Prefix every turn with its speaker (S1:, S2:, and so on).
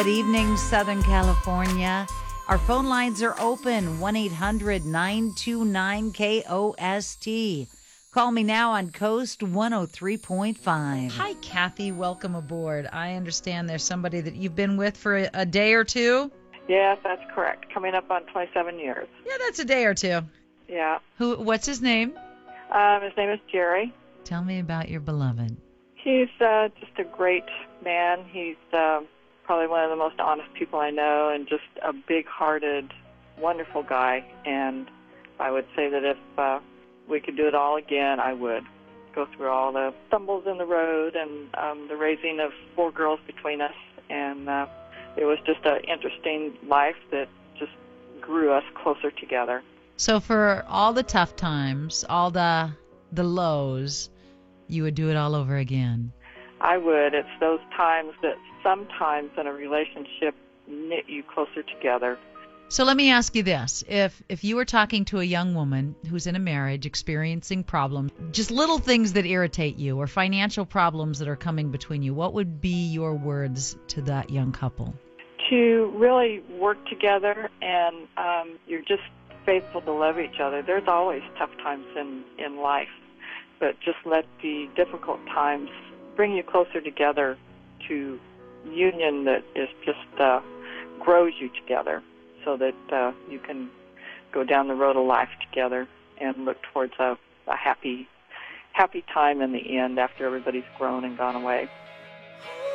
S1: Good evening, Southern California. Our phone lines are open, 1-800-929-KOST. Call me now on Coast 103.5. Hi, Kathy. Welcome aboard. I understand there's somebody that you've been with for a day or two.
S2: Yes, that's correct. Coming up on 27 years.
S1: Yeah, that's a day or two.
S2: Yeah.
S1: What's his name?
S2: His name is Jerry.
S1: Tell me about your beloved.
S2: He's just a great man. He's probably one of the most honest people I know, and just a big-hearted, wonderful guy. And I would say that if we could do it all again, I would go through all the stumbles in the road and the raising of 4 girls between us. And it was just an interesting life that just grew us closer together.
S1: So for all the tough times, all the lows, you would do it all over again?
S2: I would. It's those times that sometimes in a relationship knit you closer together.
S1: So let me ask you this. If you were talking to a young woman who's in a marriage experiencing problems, just little things that irritate you or financial problems that are coming between you, what would be your words to that young couple?
S2: To really work together, and you're just faithful to love each other. There's always tough times in life, but just let the difficult times bring you closer together to union that is just grows you together, so that you can go down the road of life together and look towards a happy time in the end after everybody's grown and gone away.